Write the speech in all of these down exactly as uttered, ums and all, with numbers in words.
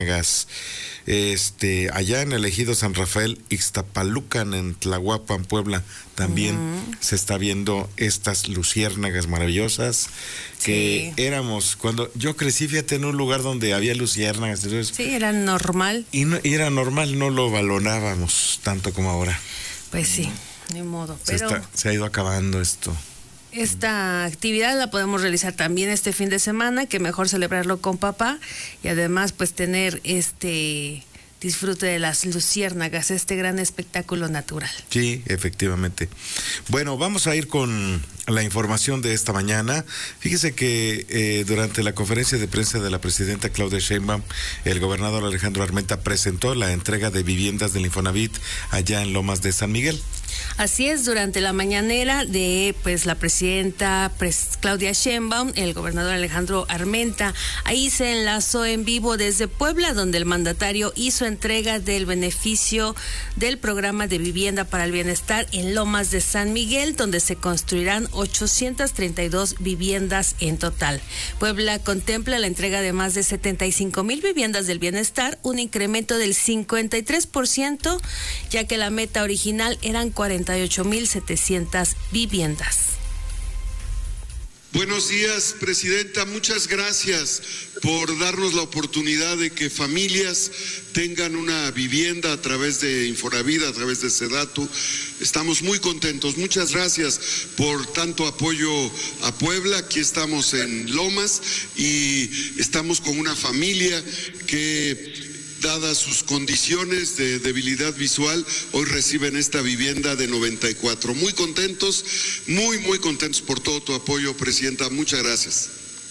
Este, allá en el ejido San Rafael, Ixtapalucan, en Tlahuapan, Puebla, también uh-huh. se está viendo estas luciérnagas maravillosas que sí. éramos, cuando yo crecí, fíjate, en un lugar donde había luciérnagas. Entonces, sí, era normal. Y, no, y era normal, no lo valorábamos tanto como ahora. Pues sí, ni modo. Se, pero... está, se ha ido acabando esto. Esta actividad la podemos realizar también este fin de semana, que mejor celebrarlo con papá y además pues tener este disfrute de las luciérnagas, este gran espectáculo natural. Sí, efectivamente. Bueno, vamos a ir con la información de esta mañana. Fíjese que eh, durante la conferencia de prensa de la presidenta Claudia Sheinbaum, el gobernador Alejandro Armenta presentó la entrega de viviendas del Infonavit allá en Lomas de San Miguel. Así es, durante la mañanera de pues la presidenta pres, Claudia Sheinbaum, el gobernador Alejandro Armenta, ahí se enlazó en vivo desde Puebla, donde el mandatario hizo entrega del beneficio del programa de vivienda para el bienestar en Lomas de San Miguel, donde se construirán ochocientas treinta y dos viviendas en total. Puebla contempla la entrega de más de setenta y cinco mil viviendas del bienestar, un incremento del cincuenta y tres por ciento, ya que la meta original eran cuarenta y ocho mil setecientas viviendas. Buenos días, presidenta. Muchas gracias por darnos la oportunidad de que familias tengan una vivienda a través de Infonavit, a través de Sedatu. Estamos muy contentos. Muchas gracias por tanto apoyo a Puebla. Aquí estamos en Lomas y estamos con una familia que, dadas sus condiciones de debilidad visual, hoy reciben esta vivienda de noventa y cuatro. Muy contentos, muy, muy contentos por todo tu apoyo, presidenta. Muchas gracias.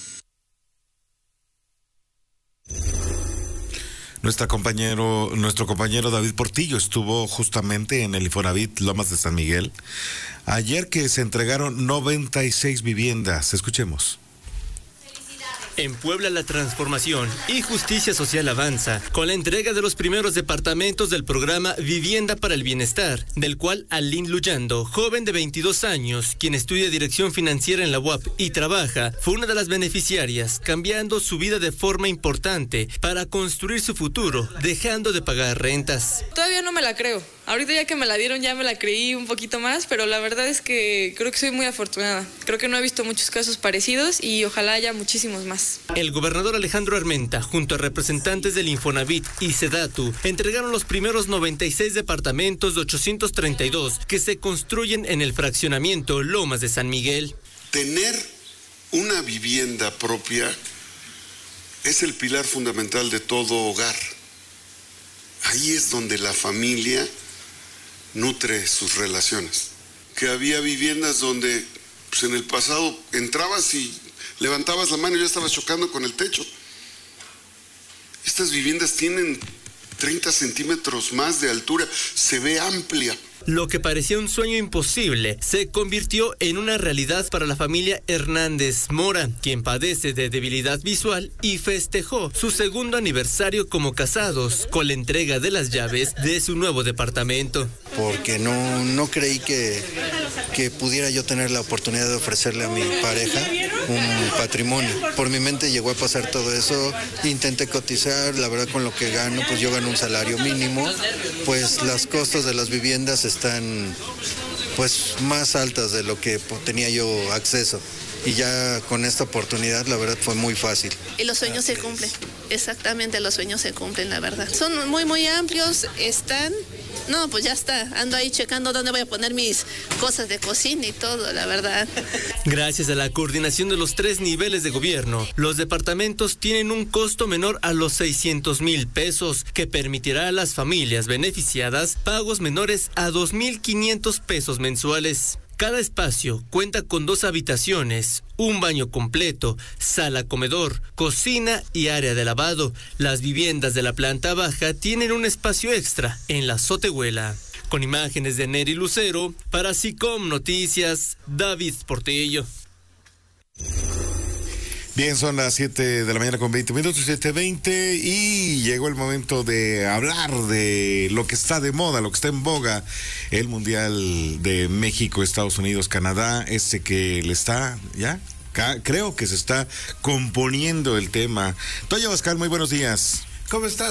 Nuestra compañero, nuestro compañero David Portillo estuvo justamente en el Infonavit Lomas de San Miguel ayer, que se entregaron noventa y seis viviendas. Escuchemos. En Puebla la transformación y justicia social avanza con la entrega de los primeros departamentos del programa Vivienda para el Bienestar, del cual Aline Luyando, joven de veintidós años, quien estudia dirección financiera en la U A P y trabaja, fue una de las beneficiarias, cambiando su vida de forma importante para construir su futuro, dejando de pagar rentas. Todavía no me la creo. Ahorita ya que me la dieron ya me la creí un poquito más, pero la verdad es que creo que soy muy afortunada. Creo que no he visto muchos casos parecidos y ojalá haya muchísimos más. El gobernador Alejandro Armenta, junto a representantes del Infonavit y Sedatu, entregaron los primeros noventa y seis departamentos de ochocientos treinta y dos que se construyen en el fraccionamiento Lomas de San Miguel. Tener una vivienda propia es el pilar fundamental de todo hogar. Ahí es donde la familia nutre sus relaciones. Que había viviendas donde pues en el pasado entrabas y levantabas la mano y ya estabas chocando con el techo. Estas viviendas tienen treinta centímetros más de altura, se ve amplia. Lo que parecía un sueño imposible se convirtió en una realidad para la familia Hernández Mora, quien padece de debilidad visual y festejó su segundo aniversario como casados con la entrega de las llaves de su nuevo departamento. Porque no, no creí que, que pudiera yo tener la oportunidad de ofrecerle a mi pareja un patrimonio. Por mi mente llegó a pasar todo eso, intenté cotizar, la verdad con lo que gano, pues yo gano un salario mínimo, pues los costos de las viviendas están pues más altas de lo que tenía yo acceso. Y ya con esta oportunidad la verdad fue muy fácil. Y los sueños se cumplen, exactamente, los sueños se cumplen, la verdad. Son muy muy amplios, están, no pues ya está, ando ahí checando dónde voy a poner mis cosas de cocina y todo, la verdad. Gracias a la coordinación de los tres niveles de gobierno, los departamentos tienen un costo menor a los seiscientos mil pesos, que permitirá a las familias beneficiadas pagos menores a dos mil quinientos pesos mensuales. Cada espacio cuenta con dos habitaciones, un baño completo, sala comedor, cocina y área de lavado. Las viviendas de la planta baja tienen un espacio extra en la azotehuela. Con imágenes de Neri Lucero, para SICOM Noticias, David Portillo. Bien, son las siete de la mañana con veinte minutos, siete veinte, y llegó el momento de hablar de lo que está de moda, lo que está en boga, el Mundial de México, Estados Unidos, Canadá, este que le está, ya, creo que se está componiendo el tema. Toño Bascal, muy buenos días. ¿Cómo estás?